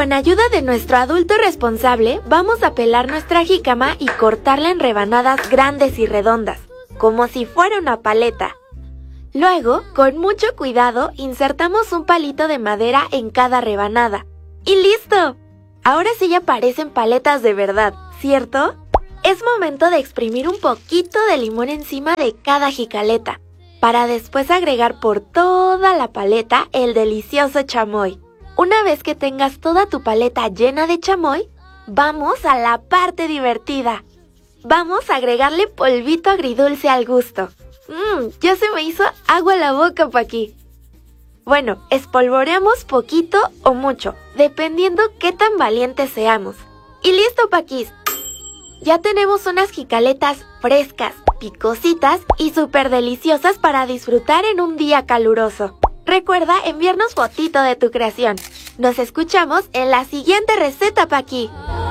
Con ayuda de nuestro adulto responsable, vamos a pelar nuestra jícama y cortarla en rebanadas grandes y redondas, como si fuera una paleta. Luego, con mucho cuidado, insertamos un palito de madera en cada rebanada. ¡Y listo! Ahora sí ya parecen paletas de verdad, ¿cierto? Es momento de exprimir un poquito de limón encima de cada jicaleta, para después agregar por toda la paleta el delicioso chamoy. Una vez que tengas toda tu paleta llena de chamoy, vamos a la parte divertida. Vamos a agregarle polvito agridulce al gusto. Ya se me hizo agua la boca, Paqui. Bueno, espolvoreamos poquito o mucho, dependiendo qué tan valientes seamos. ¡Y listo, Paquis! Ya tenemos unas jicaletas frescas, picositas y súper deliciosas para disfrutar en un día caluroso. Recuerda enviarnos fotito de tu creación. Nos escuchamos en la siguiente receta, Paqui.